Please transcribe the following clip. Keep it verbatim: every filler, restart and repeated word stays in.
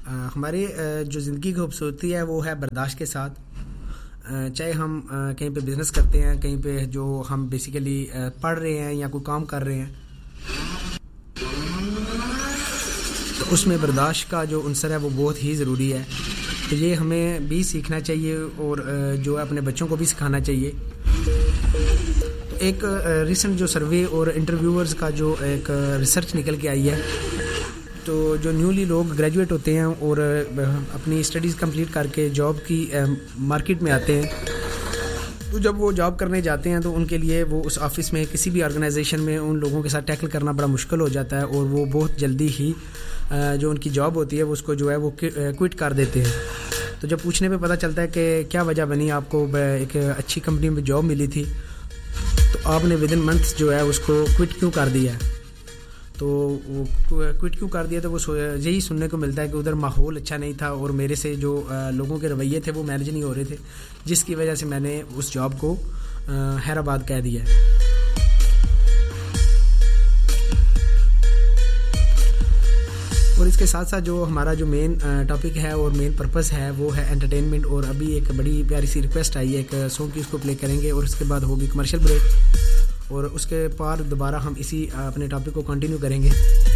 ہماری جو زندگی کی خوبصورتی ہے وہ ہے برداشت کے ساتھ. چاہے ہم کہیں پہ بزنس کرتے ہیں, کہیں پہ جو ہم بیسیکلی پڑھ رہے ہیں یا کوئی کام کر رہے ہیں, تو اس میں برداشت کا جو عنصر ہے وہ بہت ہی ضروری ہے. تو یہ ہمیں بھی سیکھنا چاہیے اور جو اپنے بچوں کو بھی سکھانا چاہیے. تو ایک ریسنٹ جو سروے اور انٹرویورز کا جو ایک ریسرچ نکل کے آئی ہے, تو جو نیولی لوگ گریجویٹ ہوتے ہیں اور اپنی اسٹڈیز کمپلیٹ کر کے جاب کی مارکیٹ میں آتے ہیں, تو جب وہ جاب کرنے جاتے ہیں تو ان کے لیے وہ اس آفس میں کسی بھی آرگنائزیشن میں ان لوگوں کے ساتھ ٹیکل کرنا بڑا مشکل ہو جاتا ہے, اور وہ بہت جلدی ہی جو ان کی جاب ہوتی ہے وہ اس کو جو ہے وہ کوئٹ کر دیتے ہیں. تو جب پوچھنے پہ پتہ چلتا ہے کہ کیا وجہ بنی, آپ کو ایک اچھی کمپنی میں جاب ملی تھی تو آپ نے ود ان منتھ جو ہے اس کو کوئٹ کیوں کر دیا, تو وہ کوئٹ کیوں کر دیا, تو وہ یہی سننے کو ملتا ہے کہ ادھر ماحول اچھا نہیں تھا اور میرے سے جو لوگوں کے رویے تھے وہ مینیج نہیں ہو رہے تھے, جس کی وجہ سے میں نے اس جاب کو حیدرآباد کہہ دیا. اور اس کے ساتھ ساتھ جو ہمارا جو مین ٹاپک ہے اور مین پرپس ہے وہ ہے انٹرٹینمنٹ. اور ابھی ایک بڑی پیاری سی ریکویسٹ آئی ہے, ایک سانگ کی, اس کو پلے کریں گے اور اس کے بعد ہوگی کمرشل بریک, اور اس کے بعد دوبارہ ہم اسی اپنے ٹاپک کو کنٹینیو کریں گے.